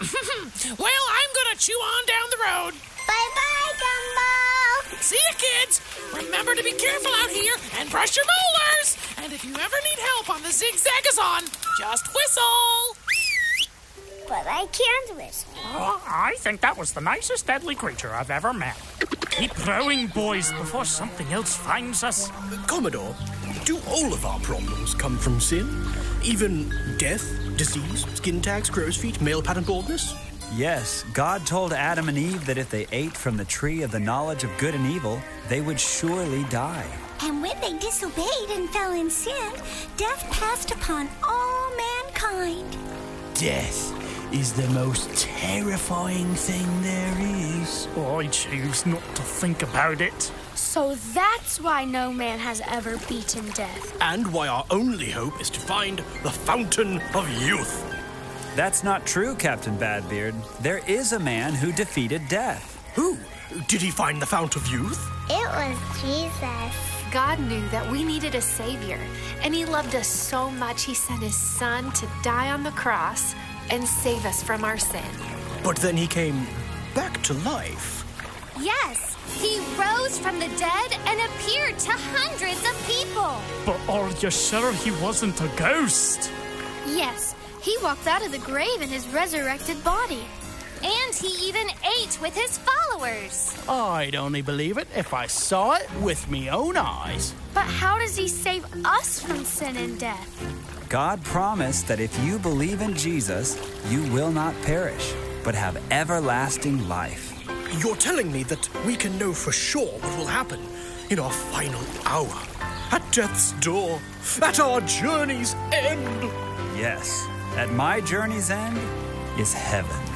Well, I'm gonna chew on down the road. Bye-bye, Gumball. See ya, kids. Remember to be careful out here and brush your molars. And if you ever need help on the Zigzagazon, just whistle. But I can't whistle. I think that was the nicest deadly creature I've ever met. Keep rowing, boys, before something else finds us. Commodore, do all of our problems come from sin? Even death, disease, skin tags, crow's feet, male pattern baldness? Yes, God told Adam and Eve that if they ate from the tree of the knowledge of good and evil, they would surely die. And when they disobeyed and fell in sin, death passed upon all mankind. Death is the most terrifying thing there is. I choose not to think about it. So that's why no man has ever beaten death. And why our only hope is to find the Fountain of Youth. That's not true, Captain Badbeard. There is a man who defeated death. Who? Did he find the Fount of Youth? It was Jesus. God knew that we needed a savior, and he loved us so much he sent his son to die on the cross and save us from our sin. But then he came back to life. Yes, he rose from the dead and appeared to hundreds of people. But are you sure he wasn't a ghost? Yes, he walked out of the grave in his resurrected body. And he even ate with his followers. I'd only believe it if I saw it with me own eyes. But how does he save us from sin and death? God promised that if you believe in Jesus, you will not perish, but have everlasting life. You're telling me that we can know for sure what will happen in our final hour, at death's door, at our journey's end. Yes, at my journey's end is heaven.